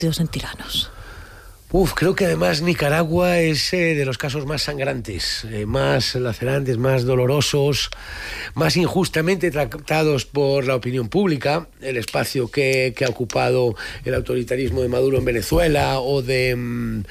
convertidos en tiranos. Creo que además Nicaragua es de los casos más sangrantes, más lacerantes, más dolorosos, más injustamente tratados por la opinión pública. El espacio que ha ocupado el autoritarismo de Maduro en Venezuela o de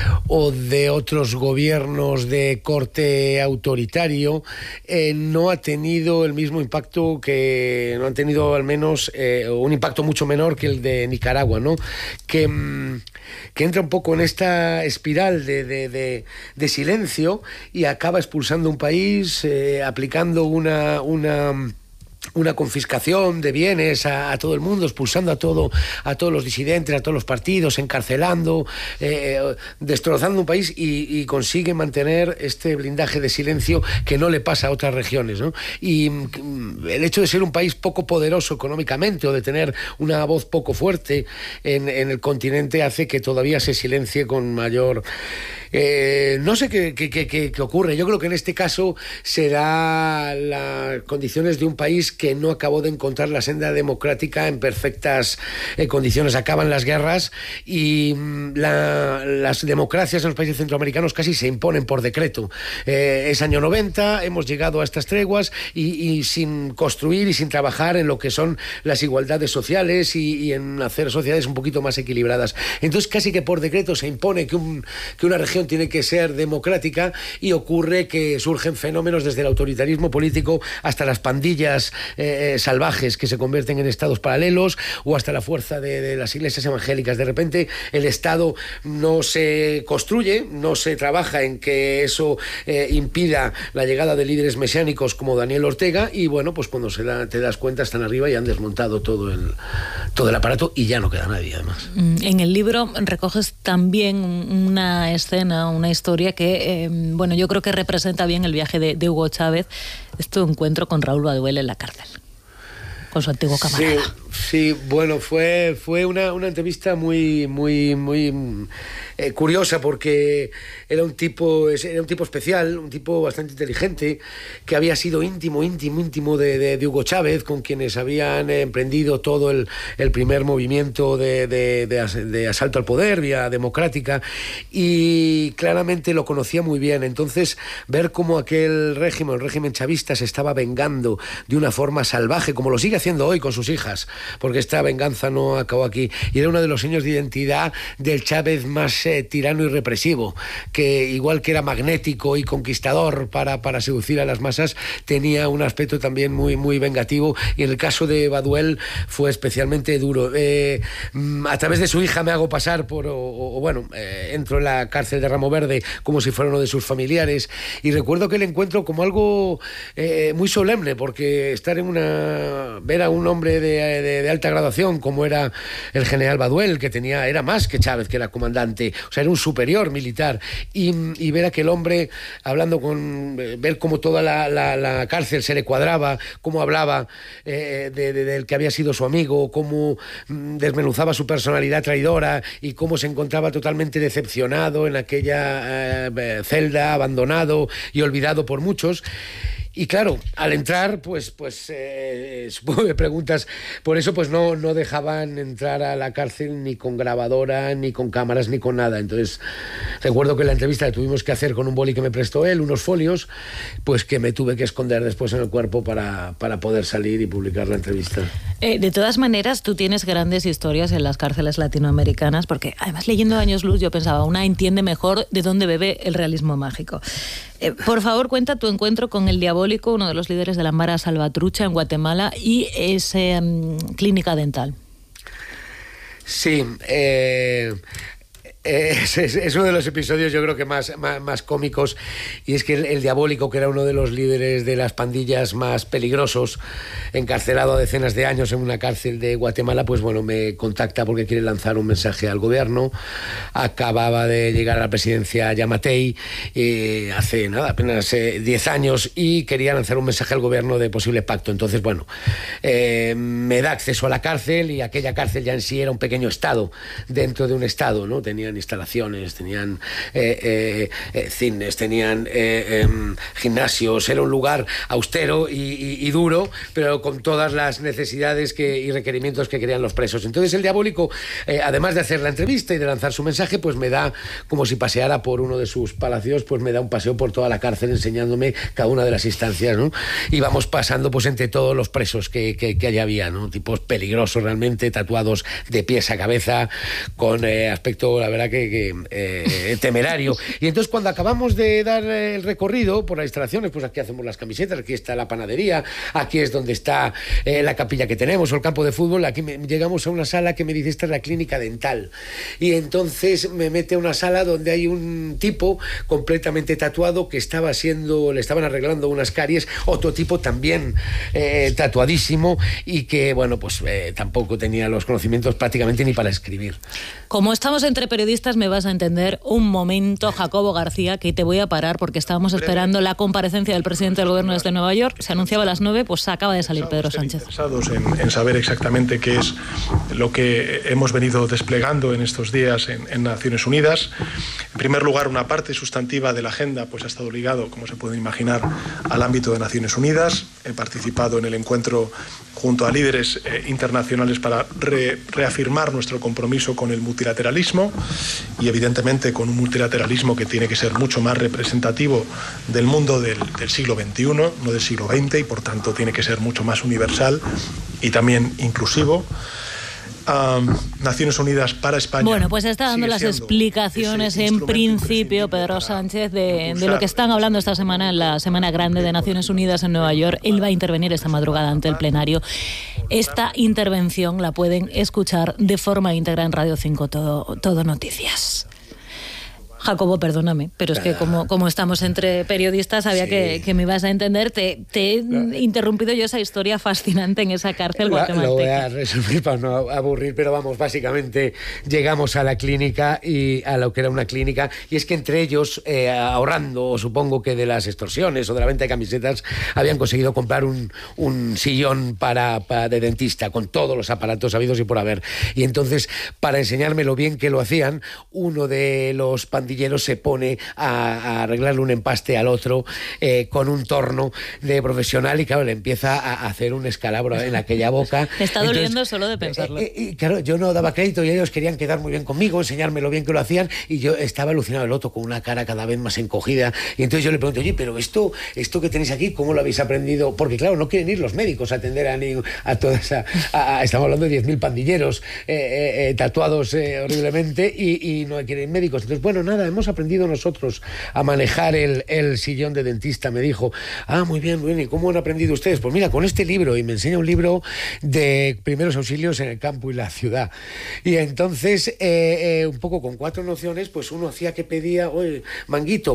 otros gobiernos de corte autoritario no ha tenido el mismo impacto no han tenido al menos un impacto mucho menor que el de Nicaragua, ¿no? Que entra un poco en esta espiral de silencio y acaba expulsando un país, aplicando una confiscación de bienes a todo el mundo, expulsando a todos los disidentes, a todos los partidos, encarcelando, destrozando un país y consigue mantener este blindaje de silencio que no le pasa a otras regiones, ¿no? Y el hecho de ser un país poco poderoso económicamente o de tener una voz poco fuerte en el continente hace que todavía se silencie con mayor... no sé qué ocurre. Yo creo que en este caso será las condiciones de un país que no acabó de encontrar la senda democrática en perfectas condiciones. Acaban las guerras y las democracias en los países centroamericanos casi se imponen por decreto. Es año 90, hemos llegado a estas treguas y sin construir y sin trabajar en lo que son las igualdades sociales y en hacer sociedades un poquito más equilibradas. Entonces casi que por decreto se impone que una región tiene que ser democrática y ocurre que surgen fenómenos desde el autoritarismo político hasta las pandillas salvajes que se convierten en estados paralelos o hasta la fuerza de las iglesias evangélicas. De repente el Estado no se construye, no se trabaja en que eso impida la llegada de líderes mesiánicos como Daniel Ortega y bueno, pues cuando te das cuenta están arriba y han desmontado todo el aparato y ya no queda nadie además. En el libro recoges también una escena, una historia que, yo creo que representa bien el viaje de Hugo Chávez, este encuentro con Raúl Baduel en la cárcel, con su antiguo camarada. Sí, bueno, fue una entrevista muy curiosa porque era un tipo especial, un tipo bastante inteligente, que había sido íntimo de Hugo Chávez, con quienes habían emprendido todo el primer movimiento de asalto al poder, vía democrática, y claramente lo conocía muy bien. Entonces, ver cómo el régimen chavista se estaba vengando de una forma salvaje, como lo sigue haciendo hoy con sus hijas, porque esta venganza no acabó aquí. Y era uno de los signos de identidad del Chávez más tirano y represivo, que igual que era magnético y conquistador para seducir a las masas, tenía un aspecto también muy vengativo, y en el caso de Baduel fue especialmente duro. A través de su hija me hago pasar entro en la cárcel de Ramo Verde como si fuera uno de sus familiares, y recuerdo que el encuentro como algo muy solemne, porque ver a un hombre de alta graduación como era el general Baduel, que era más que Chávez, que era comandante, o sea, era un superior militar, y ver a aquel hombre hablando ver cómo toda la cárcel se le cuadraba, cómo hablaba del que había sido su amigo, cómo desmenuzaba su personalidad traidora y cómo se encontraba totalmente decepcionado en aquella celda, abandonado y olvidado por muchos. Y claro, al entrar, supongo que preguntas, por eso pues no dejaban entrar a la cárcel ni con grabadora, ni con cámaras, ni con nada. Entonces, recuerdo que la entrevista la tuvimos que hacer con un boli que me prestó él, unos folios, pues que me tuve que esconder después en el cuerpo para poder salir y publicar la entrevista. De todas maneras, tú tienes grandes historias en las cárceles latinoamericanas, porque además leyendo Años Luz yo pensaba, una entiende mejor de dónde bebe el realismo mágico. Por favor, cuenta tu encuentro con el Diabólico, uno de los líderes de la Mara Salvatrucha en Guatemala, y esa clínica dental. Sí, es uno de los episodios yo creo que más cómicos, y es que el Diabólico, que era uno de los líderes de las pandillas más peligrosos, encarcelado a decenas de años en una cárcel de Guatemala, pues bueno, me contacta porque quiere lanzar un mensaje al gobierno. Acababa de llegar a la presidencia Yamatei hace apenas 10 años, y quería lanzar un mensaje al gobierno de posible pacto. Entonces, bueno, me da acceso a la cárcel, y aquella cárcel ya en sí era un pequeño estado dentro de un estado, ¿no? Tenía tenían instalaciones, tenían cines, tenían gimnasios. Era un lugar austero y duro, pero con todas las necesidades y requerimientos que querían los presos. Entonces el Diabólico, además de hacer la entrevista y de lanzar su mensaje, pues me da, como si paseara por uno de sus palacios, pues me da un paseo por toda la cárcel enseñándome cada una de las instancias, ¿no? Y vamos pasando pues entre todos los presos que allá había, ¿no? Tipos peligrosos realmente, tatuados de pies a cabeza, con aspecto, la verdad, que temerario. Y entonces cuando acabamos de dar el recorrido por las instalaciones, pues aquí hacemos las camisetas, aquí está la panadería, aquí es donde está la capilla que tenemos, o el campo de fútbol. Aquí llegamos a una sala que me dice, esta es la clínica dental. Y entonces me mete a una sala donde hay un tipo completamente tatuado que le estaban arreglando unas caries, otro tipo también tatuadísimo, y que, bueno, pues tampoco tenía los conocimientos prácticamente ni para escribir. Como estamos entre periodistas, me vas a entender un momento, Jacobo García, que te voy a parar porque estábamos esperando la comparecencia del presidente del gobierno desde Nueva York. Se anunciaba a las 9, pues acaba de salir Pedro Sánchez. Interesados en saber exactamente qué es lo que hemos venido desplegando en estos días en Naciones Unidas. En primer lugar, una parte sustantiva de la agenda pues ha estado ligado, como se puede imaginar, al ámbito de Naciones Unidas. He participado en el encuentro junto a líderes internacionales para reafirmar nuestro compromiso con el multilateralismo y, evidentemente, con un multilateralismo que tiene que ser mucho más representativo del mundo del siglo XXI, no del siglo XX, y por tanto tiene que ser mucho más universal y también inclusivo. Naciones Unidas para España. Bueno, pues está dando las explicaciones en principio Pedro Sánchez de lo que están hablando esta semana en la Semana Grande de Naciones Unidas en Nueva York. Él va a intervenir esta madrugada ante el plenario. Esta intervención la pueden escuchar de forma íntegra en Radio 5 Todo Noticias. Jacobo, perdóname, pero es que como estamos entre periodistas, sabía que me ibas a entender. Te he interrumpido yo esa historia fascinante en esa cárcel guatemalteca. Lo voy a resumir para no aburrir, pero vamos, básicamente llegamos a la clínica, y a lo que era una clínica, y es que entre ellos, ahorrando, supongo que de las extorsiones o de la venta de camisetas, habían conseguido comprar un sillón de dentista, con todos los aparatos habidos y por haber. Y entonces, para enseñarme lo bien que lo hacían, uno de los pandilleros se pone a arreglarle un empaste al otro con un torno de profesional, y claro, le empieza a hacer un escalabro en aquella boca. Me está doliendo solo de pensarlo. Y claro, yo no daba crédito y ellos querían quedar muy bien conmigo, enseñarme lo bien que lo hacían, y yo estaba alucinado, el otro con una cara cada vez más encogida. Y entonces yo le pregunto, oye, pero esto que tenéis aquí, ¿cómo lo habéis aprendido? Porque claro, no quieren ir los médicos a atender a toda esa... estamos hablando de 10.000 pandilleros tatuados horriblemente, y no quieren ir médicos. Entonces, bueno, nada, hemos aprendido nosotros a manejar el sillón de dentista, me dijo. Muy bien, ¿y cómo han aprendido ustedes? Pues mira, con este libro, y me enseña un libro de primeros auxilios en el campo y la ciudad. Y entonces, un poco con 4 nociones, pues uno hacía que pedía, oye, manguito,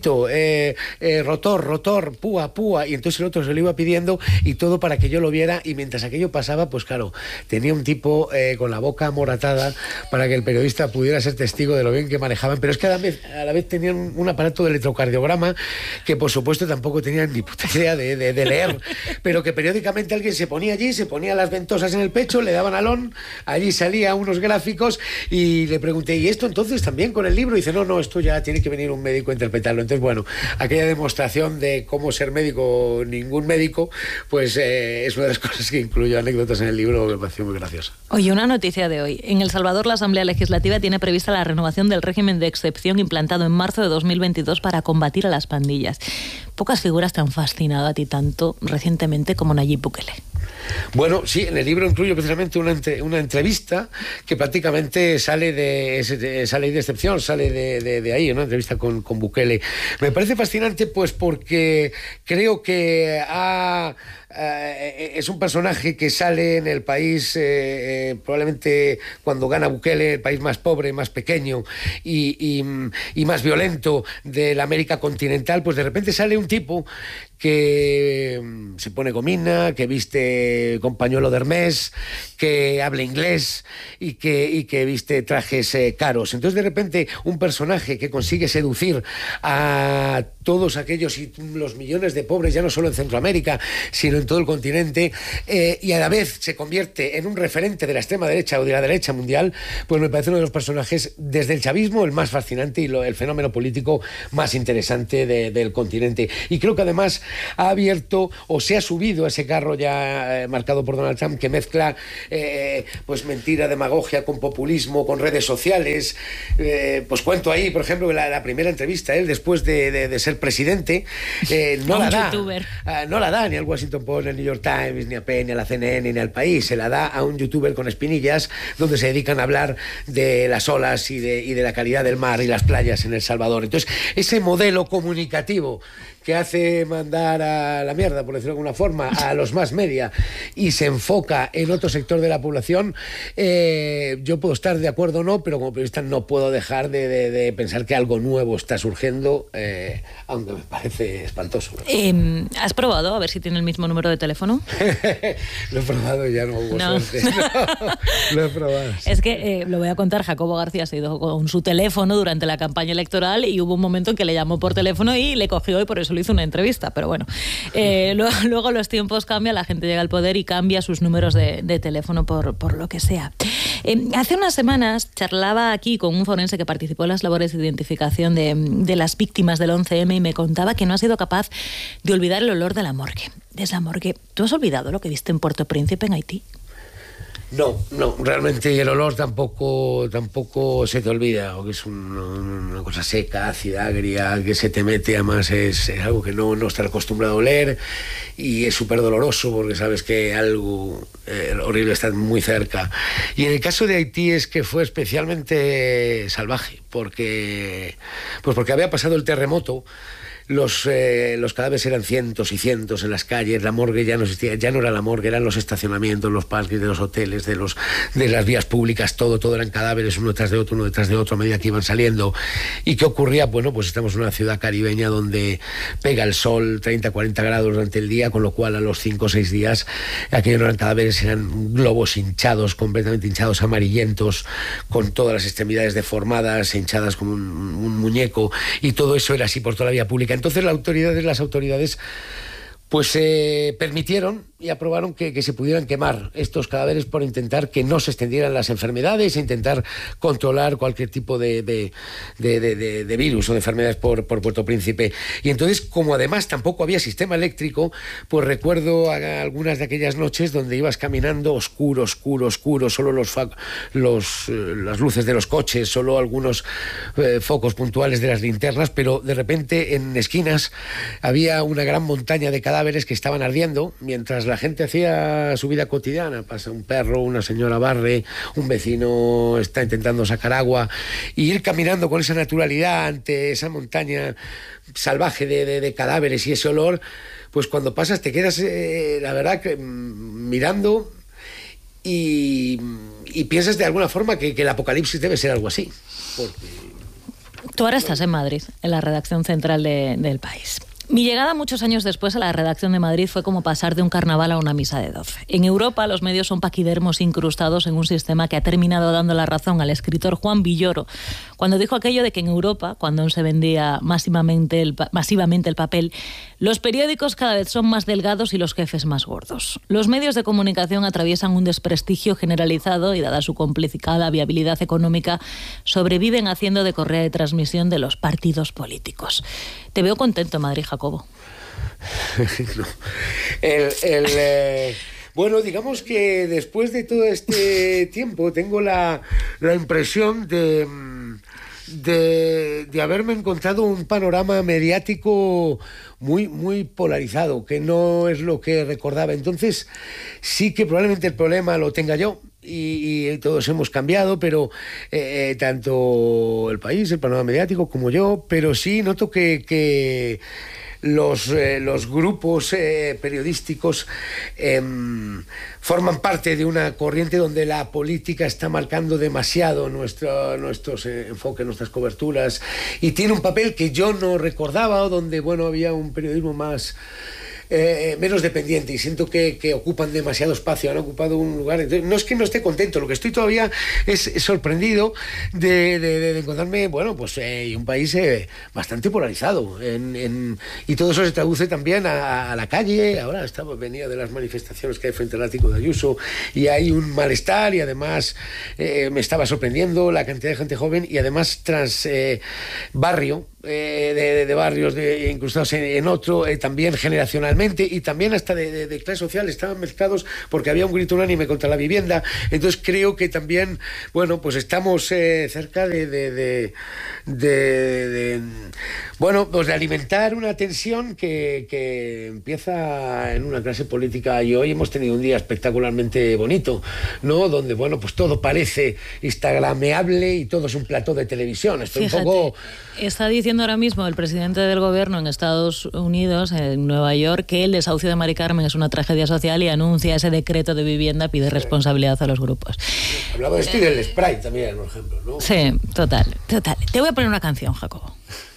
rotor, púa, y entonces el otro se lo iba pidiendo, y todo para que yo lo viera, y mientras aquello pasaba, pues claro, tenía un tipo con la boca amoratada para que el periodista pudiera ser testigo de lo bien que manejaban, pero es que a la vez tenían un aparato de electrocardiograma que, por supuesto, tampoco tenían ni puta idea de leer, pero que periódicamente alguien se ponía allí, se ponía las ventosas en el pecho, le daban al on, allí salía unos gráficos, y le pregunté, ¿y esto entonces también con el libro? Y dice, no, esto ya tiene que venir un médico a interpretarlo. Entonces, bueno, aquella demostración de cómo ser médico, ningún médico, pues es una de las cosas que incluyo anécdotas en el libro, que me pareció muy graciosa. Oye, una noticia de hoy. En El Salvador, la Asamblea Legislativa tiene prevista la renovación del régimen de excepción implantado en marzo de 2022 para combatir a las pandillas. Pocas figuras te han fascinado a ti tanto recientemente como Nayib Bukele. Bueno, sí, en el libro incluyo precisamente una entrevista que prácticamente sale de excepción, sale de ahí, una entrevista con Bukele. Me parece fascinante, pues porque creo que es un personaje que sale en el país, probablemente cuando gana Bukele, el país más pobre, más pequeño y más violento de la América continental, pues de repente sale un tipo que se pone gomina, que viste con pañuelo de Hermès, que habla inglés y que viste trajes caros. Entonces, de repente, un personaje que consigue seducir a todos aquellos y los millones de pobres, ya no solo en Centroamérica, sino en en todo el continente, y a la vez se convierte en un referente de la extrema derecha o de la derecha mundial, pues me parece uno de los personajes, desde el chavismo, el más fascinante y el fenómeno político más interesante del continente. Y creo que además ha abierto o se ha subido a ese carro ya marcado por Donald Trump, que mezcla pues mentira, demagogia con populismo, con redes sociales. Pues cuento ahí, por ejemplo, la primera entrevista, él después de ser presidente, no la da ni al Washington Post, ni al New York Times, ni a Penn, ni a la CNN, ni al País. Se la da a un youtuber con espinillas, donde se dedican a hablar de las olas y de la calidad del mar y las playas en El Salvador. Entonces, ese modelo comunicativo que hace mandar a la mierda, por decirlo de alguna forma, a los más media, y se enfoca en otro sector de la población, yo puedo estar de acuerdo o no, pero como periodista no puedo dejar de pensar que algo nuevo está surgiendo, aunque me parece espantoso. ¿Has probado a ver si tiene el mismo número de teléfono? Lo he probado y ya no hubo suerte. No, lo he probado. Sí. Es que, lo voy a contar, Jacobo García se ha ido con su teléfono durante la campaña electoral y hubo un momento en que le llamó por teléfono y le cogió, y por eso le hizo una entrevista, pero bueno, luego los tiempos cambian, la gente llega al poder y cambia sus números de teléfono por lo que sea. Hace unas semanas charlaba aquí con un forense que participó en las labores de identificación de las víctimas del 11M y me contaba que no ha sido capaz de olvidar el olor de la morgue. De esa morgue. ¿Tú has olvidado lo que viste en Puerto Príncipe, en Haití? No, realmente el olor tampoco se te olvida, porque es una cosa seca, ácida, agria, que se te mete, además es algo que no estás acostumbrado a oler, y es súper doloroso porque sabes que algo horrible está muy cerca. Y en el caso de Haití es que fue especialmente salvaje, porque había pasado el terremoto. Los cadáveres eran cientos y cientos en las calles, la morgue ya no existía, ya no era la morgue, eran los estacionamientos, los parques de los hoteles, de las vías públicas, todo eran cadáveres uno detrás de otro a medida que iban saliendo. ¿Y qué ocurría? Bueno, pues estamos en una ciudad caribeña donde pega el sol 30-40 grados durante el día, con lo cual a los 5 o 6 días aquellos no eran cadáveres, eran globos hinchados, completamente hinchados, amarillentos, con todas las extremidades deformadas, hinchadas como un muñeco, y todo eso era así por toda la vía pública. Entonces las autoridades pues permitieron y aprobaron que se pudieran quemar estos cadáveres por intentar que no se extendieran las enfermedades e intentar controlar cualquier tipo de virus o de enfermedades por Puerto Príncipe. Y entonces, como además tampoco había sistema eléctrico, pues recuerdo algunas de aquellas noches donde ibas caminando oscuro, solo las luces de los coches, solo algunos focos puntuales de las linternas, pero de repente en esquinas había una gran montaña de cadáveres que estaban ardiendo mientras la gente hacía su vida cotidiana. Pasa un perro, una señora barre, un vecino está intentando sacar agua, y ir caminando con esa naturalidad ante esa montaña salvaje de cadáveres y ese olor, pues cuando pasas te quedas, la verdad, mirando y piensas de alguna forma que el apocalipsis debe ser algo así. Tú ahora estás en Madrid, en la redacción central del País. Mi llegada muchos años después a la redacción de Madrid fue como pasar de un carnaval a una misa de 12. En Europa los medios son paquidermos incrustados en un sistema que ha terminado dando la razón al escritor Juan Villoro cuando dijo aquello de que en Europa, cuando aún se vendía masivamente el papel, los periódicos cada vez son más delgados y los jefes más gordos. Los medios de comunicación atraviesan un desprestigio generalizado y, dada su complicada viabilidad económica, sobreviven haciendo de correa de transmisión de los partidos políticos. Te veo contento en Madrid, Jacobo. No. Bueno, digamos que después de todo este tiempo tengo la impresión de haberme encontrado un panorama mediático muy polarizado, que no es lo que recordaba. Entonces sí que probablemente el problema lo tenga yo, y todos hemos cambiado, pero tanto el país, el panorama mediático, como yo, pero sí noto que los grupos periodísticos forman parte de una corriente donde la política está marcando demasiado nuestros enfoques, nuestras coberturas, y tiene un papel que yo no recordaba, o donde había un periodismo más menos dependiente, y siento que ocupan demasiado espacio, han ocupado un lugar. Entonces, no es que no esté contento, lo que estoy todavía es sorprendido de encontrarme, bueno, pues un país bastante polarizado, y todo eso se traduce también a la calle. Ahora venía de las manifestaciones que hay frente al ático de Ayuso, y hay un malestar, y además me estaba sorprendiendo la cantidad de gente joven, y además trans barrio, de barrios incrustados en otro, también generacionalmente, y también hasta de clase social, estaban mezclados porque había un grito unánime contra la vivienda. Entonces creo que también, bueno, pues estamos cerca bueno, pues de alimentar una tensión que empieza en una clase política, y hoy hemos tenido un día espectacularmente bonito, ¿no? Donde, bueno, pues todo parece instagrameable y todo es un plató de televisión. Estoy Fíjate, un poco... Está diciendo ahora mismo el presidente del gobierno en Estados Unidos, en Nueva York, que el desahucio de Mari Carmen es una tragedia social, y anuncia ese decreto de vivienda, pide responsabilidad a los grupos. Hablaba de esto y del Sprite también, por ejemplo, ¿no? Sí, total. Te voy a poner una canción, Jacobo.